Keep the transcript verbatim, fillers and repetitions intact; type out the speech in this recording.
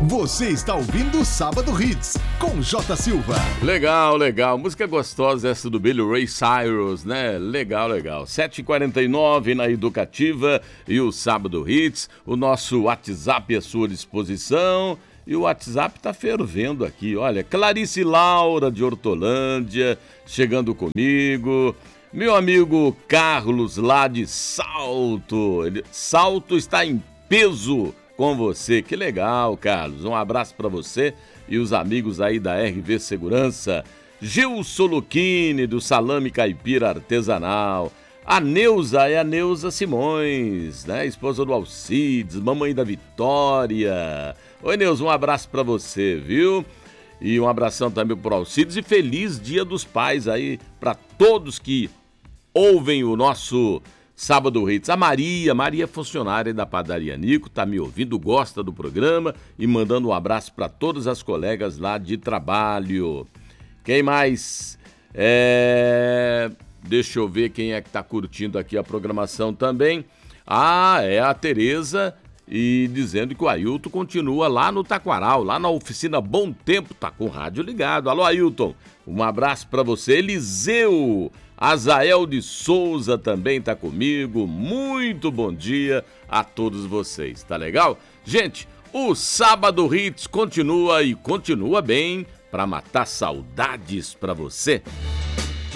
Você está ouvindo o Sábado Hits, com J. Silva. Legal, legal. Música gostosa essa do Billy Ray Cyrus, né? Legal, legal. sete e quarenta e nove na Educativa e o Sábado Hits. O nosso WhatsApp à sua disposição. E o WhatsApp tá fervendo aqui. Olha, Clarice Laura de Hortolândia chegando comigo. Meu amigo Carlos lá de Salto. Ele... Salto está em peso com você. Que legal, Carlos. Um abraço para você e os amigos aí da R V Segurança. Gilson Luquini, do Salame Caipira Artesanal. A Neuza é a Neuza Simões, né? Esposa do Alcides, mamãe da Vitória. Oi, Neuza, um abraço para você, viu? E um abração também pro Alcides e feliz Dia dos Pais aí para todos que ouvem o nosso Sábado Hits. A Maria, Maria funcionária da Padaria Nico, tá me ouvindo, gosta do programa e mandando um abraço para todas as colegas lá de trabalho. Quem mais? É... Deixa eu ver quem é que tá curtindo aqui a programação também. Ah, é a Tereza e dizendo que o Ailton continua lá no Taquaral, lá na oficina Bom Tempo, tá com o rádio ligado. Alô, Ailton, um abraço para você. Eliseu Azael de Souza também tá comigo. Muito bom dia a todos vocês, tá legal? Gente, o Sábado Hits continua e continua bem para matar saudades para você.